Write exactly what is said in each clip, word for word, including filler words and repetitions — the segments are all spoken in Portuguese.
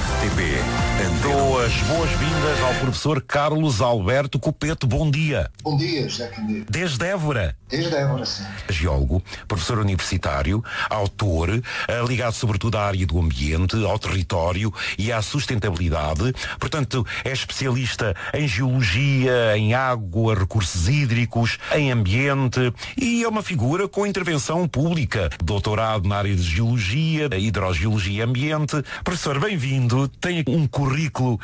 R T P Dou as boas-vindas ao professor Carlos Alberto Copete. Bom dia. Bom dia, José Candido. Desde Évora. Desde Évora, sim. Geólogo, professor universitário, autor, ligado sobretudo à área do ambiente, ao território e à sustentabilidade. Portanto, é especialista em geologia, em água, recursos hídricos, em ambiente e é uma figura com intervenção pública. Doutorado na área de geologia, hidrogeologia e ambiente. Professor, bem-vindo. Tem um currículo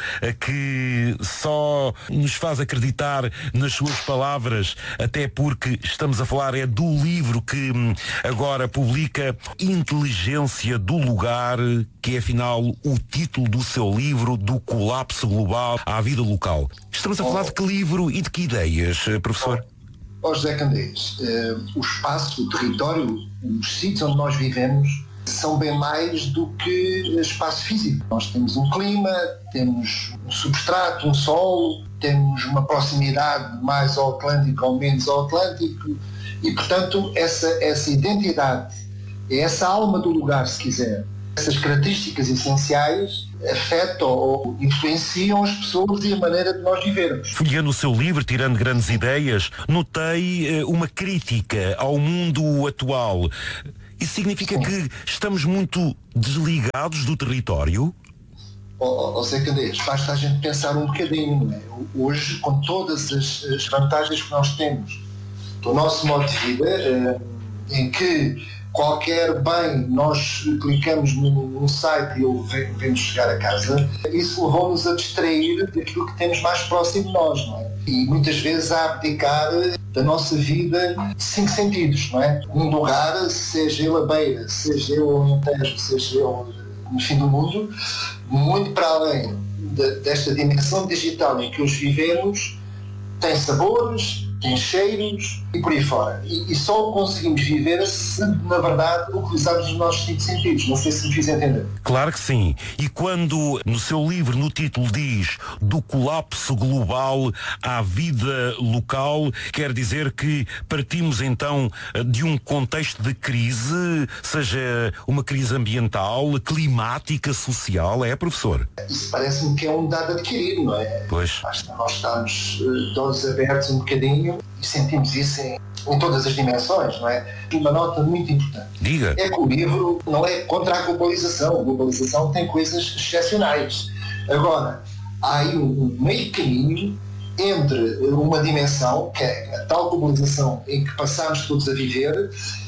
que só nos faz acreditar nas suas palavras, até porque estamos a falar é do livro que agora publica, Inteligência do Lugar, que é afinal o título do seu livro, do colapso global à vida local. Estamos a falar oh. de que livro e de que ideias, professor? Ó oh, José Candeias, uh, o espaço, o território, os sítios onde nós vivemos são bem mais do que espaço físico. Nós temos um clima, temos um substrato, um solo, temos uma proximidade mais ao Atlântico ou menos ao Atlântico e, portanto, essa, essa identidade, essa alma do lugar, se quiser, essas características essenciais afetam ou influenciam as pessoas e a maneira de nós vivermos. Folheando o seu livro, tirando grandes ideias, notei uma crítica ao mundo atual. Isso significa Sim. que estamos muito desligados do território? Ó oh, oh, Zé Candeias, basta a gente pensar um bocadinho, não é? Hoje, com todas as, as vantagens que nós temos do nosso modo de vida, eh, em que qualquer bem nós clicamos num, num site e ele vem-nos chegar a casa, isso levou-nos a distrair daquilo que temos mais próximo de nós, não é? E muitas vezes a abdicar da nossa vida cinco sentidos, não é? Um lugar, seja ele a beira, seja ele o Alentejo, seja ele no fim do mundo, muito para além de, desta dimensão digital em que hoje vivemos, tem sabores, tem cheiros e por aí fora. E, e só o conseguimos viver se, na verdade, utilizarmos os nossos cinco sentidos. Não sei se me fiz entender. Claro que sim. E quando no seu livro, no título, diz do colapso global à vida local, quer dizer que partimos então de um contexto de crise, seja uma crise ambiental, climática, social, é, professor? Isso parece-me que é um dado adquirido, não é? Pois. Basta nós estarmos de olhos abertos um bocadinho e sentimos isso em, em todas as dimensões, não é? Uma nota muito importante. Diga. É que o livro não é contra a globalização. A globalização tem coisas excepcionais. Agora, há aí um, um meio caminho entre uma dimensão, que é a tal globalização em que passamos todos a viver,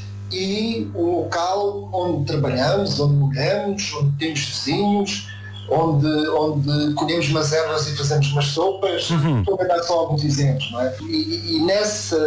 e um local onde trabalhamos, onde moramos, onde temos vizinhos, onde, onde colhemos umas ervas e fazemos umas sopas. Uhum. Estou a dar só alguns exemplos, não é? E, e nessa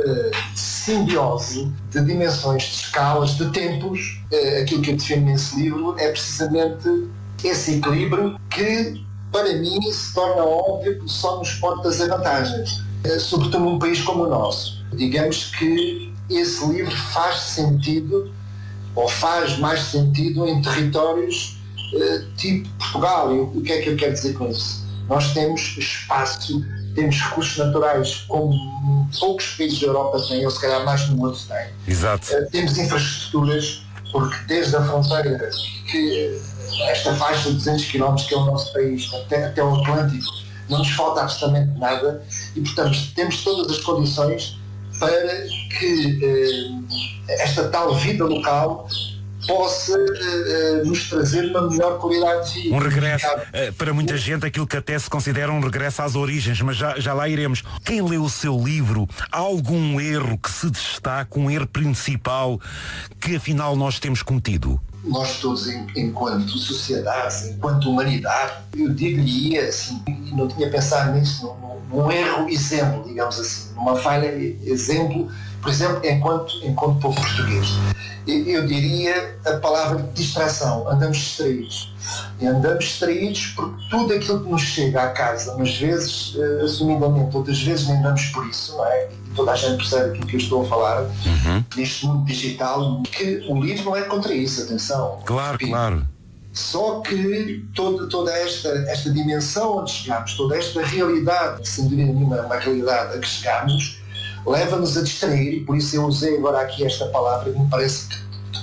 simbiose de dimensões, de escalas, de tempos, eh, aquilo que eu defendo nesse livro é precisamente esse equilíbrio que, para mim, se torna óbvio que só nos porta as vantagens, eh, sobretudo num país como o nosso. Digamos que esse livro faz sentido, ou faz mais sentido em territórios tipo Portugal. E o que é que eu quero dizer com isso? Nós temos espaço, temos recursos naturais como poucos países da Europa têm, ou se calhar mais no mundo têm. Exato. Uh, temos infraestruturas, porque desde a fronteira, que esta faixa de duzentos quilómetros que é o nosso país, até, até o Atlântico, não nos falta absolutamente nada e, portanto, temos todas as condições para que uh, esta tal vida local possa uh, nos trazer uma melhor qualidade de vida. Um regresso, uh, para muita gente, aquilo que até se considera um regresso às origens, mas já, já lá iremos. Quem lê o seu livro, há algum erro que se destaca, um erro principal que afinal nós temos cometido? Nós todos, enquanto sociedade, enquanto humanidade, eu diria assim, e não tinha pensado nisso, num, num erro exemplo, digamos assim, numa falha exemplo, por exemplo, enquanto, enquanto povo português. Eu diria a palavra distração. Andamos distraídos. E andamos distraídos porque tudo aquilo que nos chega à casa, umas vezes uh, assumidamente, outras vezes nem damos por isso, não é? E toda a gente percebe aquilo que eu estou a falar, uhum. neste mundo digital, que o livro não é contra isso, atenção. Claro, Repito. claro. Só que toda, toda esta, esta dimensão onde chegamos, toda esta realidade, sem dúvida nenhuma, uma realidade a que chegamos, leva-nos a distrair, e por isso eu usei agora aqui esta palavra que me parece que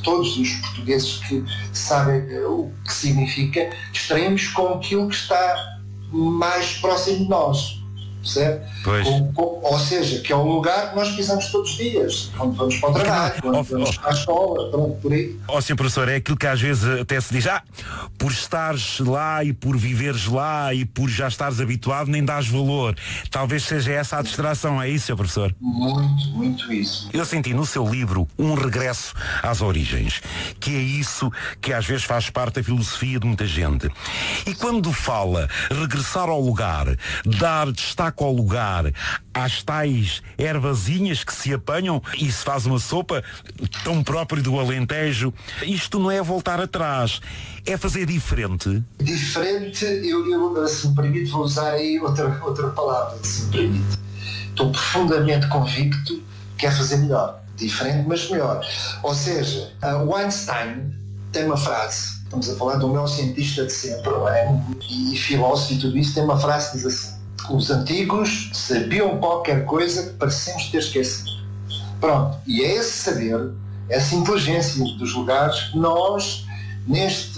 todos os portugueses que sabem o que significa, distraímos com aquilo que está mais próximo de nós, certo? Com, com, ou seja, que é um lugar que nós pisamos todos os dias, quando vamos para o trabalho, quando oh, vamos oh, para a escola, pronto, por aí. Ó, oh, senhor professor, é aquilo que às vezes até se diz, ah, por estares lá e por viveres lá e por já estares habituado, nem dás valor. Talvez seja essa a distração, é isso, senhor professor? Muito, muito isso. Eu senti no seu livro um regresso às origens, que é isso que às vezes faz parte da filosofia de muita gente. E quando fala regressar ao lugar, dar destaque ao lugar, às tais ervazinhas que se apanham e se faz uma sopa tão próprio do Alentejo, isto não é voltar atrás, é fazer diferente. Diferente, eu, eu se me permite, vou usar aí outra, outra palavra, se me permite. Estou profundamente convicto que é fazer melhor. Diferente, mas melhor. Ou seja, o Einstein tem uma frase, estamos a falar do meu cientista de sempre, não é? E filósofo e tudo isso, tem uma frase que diz assim: os antigos sabiam qualquer coisa que parecemos ter esquecido. Pronto, e é esse saber, essa inteligência dos lugares que nós, neste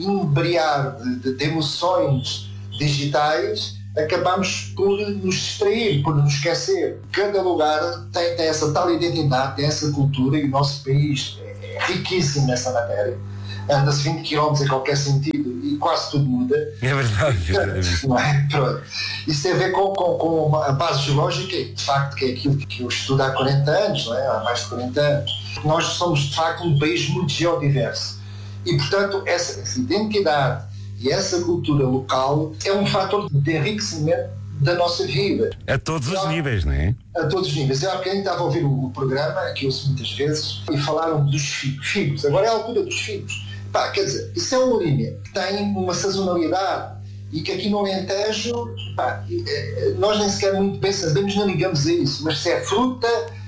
embriar de, de, de emoções digitais, acabamos por nos distrair, por nos esquecer. Cada lugar tem, tem essa tal identidade, tem essa cultura, e o nosso país é riquíssimo nessa matéria. Anda-se vinte quilómetros em qualquer sentido e quase tudo muda. É verdade. É não é? Pronto. Isso tem a ver com, com, com a base geológica, de facto, que é aquilo que eu estudo há quarenta anos, não é? Há mais de quarenta anos. Nós somos, de facto, um país muito geodiverso. E, portanto, essa, essa identidade e essa cultura local é um fator de enriquecimento da nossa vida. A todos os Já, níveis, não é? A todos os níveis. Eu há bocadinho estava a ouvir o, o programa, que eu ouço muitas vezes, e falaram dos figos. figos. Agora é a altura dos figos. Pá, quer dizer, isso é uma linha que tem uma sazonalidade e que aqui no Alentejo, pá, nós nem sequer muito bem sabemos, não ligamos a isso, mas se é fruta,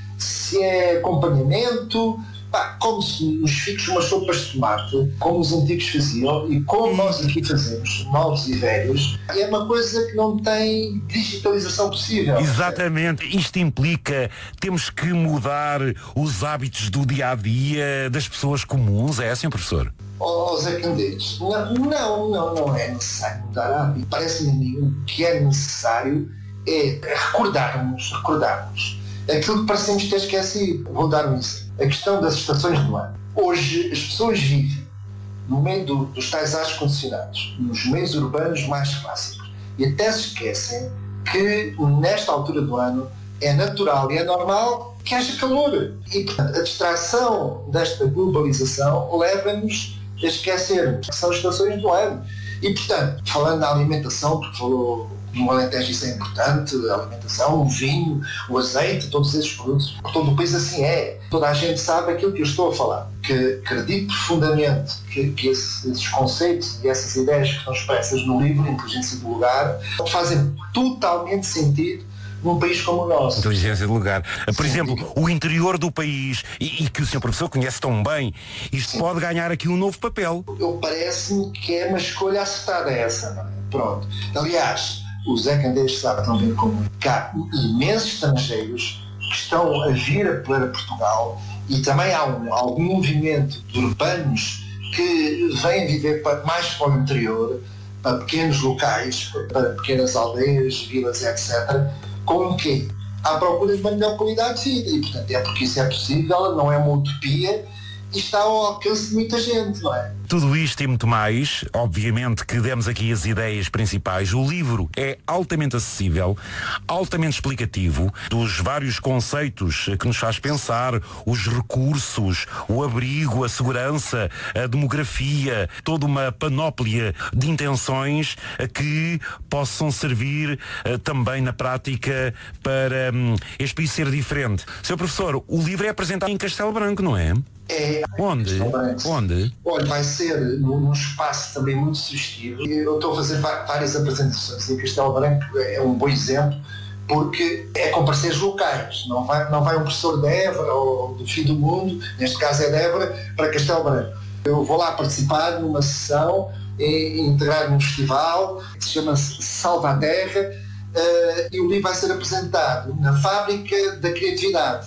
se é acompanhamento, pá, come-se nos figos umas sopas de tomate, como os antigos faziam e como nós aqui fazemos, novos e velhos, é uma coisa que não tem digitalização possível. Exatamente, isto implica, temos que mudar os hábitos do dia-a-dia das pessoas comuns, é assim, professor? Oh, Zé Candeias, não, não, não, não é necessário mudar hábito. Parece-me o que é necessário é recordarmos, recordarmos aquilo que parecemos ter esquecido. Vou dar um exemplo. A questão das estações do ano. Hoje as pessoas vivem no meio do, dos tais ares condicionados, nos meios urbanos mais clássicos, e até se esquecem que nesta altura do ano é natural e é normal que haja calor. E, portanto, a distração desta globalização leva-nos a esquecermos que são estações do ano. E, portanto, falando da alimentação, porque falou no Alentejo isso é importante, a alimentação, o vinho, o azeite, todos esses produtos, por todo o país assim é. Toda a gente sabe aquilo que eu estou a falar. Que acredito profundamente que, que esses, esses conceitos e essas ideias que estão expressas no livro Inteligência do Lugar fazem totalmente sentido num país como o nosso. Inteligência do lugar. Por Sim. exemplo, o interior do país, e, e que o senhor professor conhece tão bem, isto Sim. pode ganhar aqui um novo papel. Eu parece-me que é uma escolha acertada essa, não é? Pronto. Aliás, o Zé Candeias sabe tão bem como que há imensos estrangeiros que estão a vir para Portugal, e também há um, algum movimento de urbanos que vêm viver para, mais para o interior, para pequenos locais, para pequenas aldeias, vilas, etcétera, com o quê? À procura de uma melhor qualidade de vida. E, portanto, é porque isso é possível, não é uma utopia, e está ao alcance de muita gente, não é? Tudo isto e muito mais, obviamente que demos aqui as ideias principais. O livro é altamente acessível, altamente explicativo, dos vários conceitos que nos faz pensar, os recursos, o abrigo, a segurança, a demografia, toda uma panóplia de intenções que possam servir uh, também na prática para um, este país ser diferente. senhor Professor, o livro é apresentado em Castelo Branco, não é? É, Onde? Onde? Olha, vai ser num, num espaço também muito sugestivo. Eu estou a fazer várias apresentações e Castelo Branco é um bom exemplo, porque é com parceiros locais. Não vai, não vai um professor de Évora ou do fim do mundo, neste caso é de Évora, para Castelo Branco. Eu vou lá participar numa sessão, e integrar num festival que se chama Salva a Terra, uh, e o livro vai ser apresentado na Fábrica da Criatividade.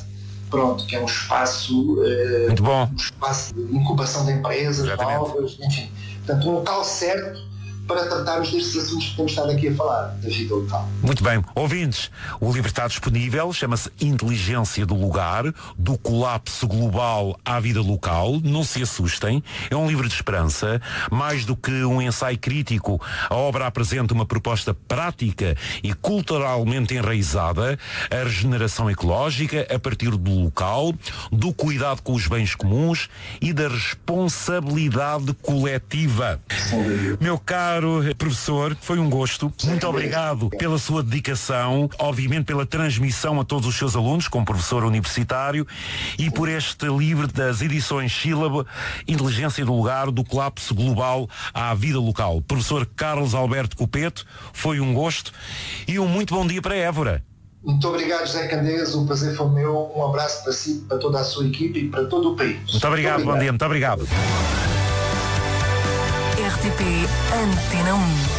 pronto, que é um espaço, uh, muito bom. Um espaço de incubação de empresas Exatamente. novas, enfim. Portanto, um local certo para tratarmos destes assuntos que temos estado aqui a falar, da vida local. Muito bem. Ouvintes, o livro está disponível, chama-se Inteligência do Lugar, do colapso global à vida local. Não se assustem, é um livro de esperança. Mais do que um ensaio crítico, a obra apresenta uma proposta prática e culturalmente enraizada, a regeneração ecológica a partir do local, do cuidado com os bens comuns e da responsabilidade coletiva. Sim. Meu caro professor, foi um gosto. Muito obrigado pela sua dedicação, obviamente pela transmissão a todos os seus alunos, como professor universitário, e por este livro das edições Sílaba, Inteligência do Lugar, do colapso global à vida local. Professor Carlos Alberto Copeto, foi um gosto e um muito bom dia para Évora. Muito obrigado, José Candeias, o prazer foi meu. Um abraço para si, para toda a sua equipe e para todo o país. Muito obrigado, muito obrigado. Bom dia, muito obrigado. R T P Antena um.